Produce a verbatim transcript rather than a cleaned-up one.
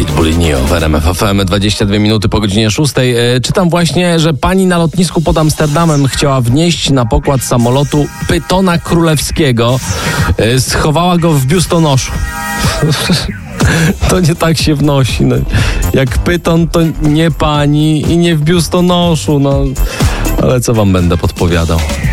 Pitbull i Nio w R M F F M, dwadzieścia dwie minuty po godzinie szóstej. Czytam właśnie, że pani na lotnisku pod Amsterdamem chciała wnieść na pokład samolotu pytona królewskiego. Schowała go w biustonoszu. To nie tak się wnosi. No. Jak pyton, to nie pani i nie w biustonoszu. No. Ale co wam będę podpowiadał?